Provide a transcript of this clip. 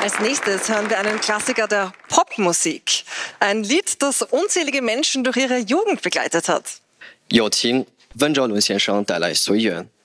Als nächstes hören wir einen Klassiker der Popmusik. Ein Lied, das unzählige Menschen durch ihre Jugend begleitet hat. 友情，温哲伦先生带来《随缘》。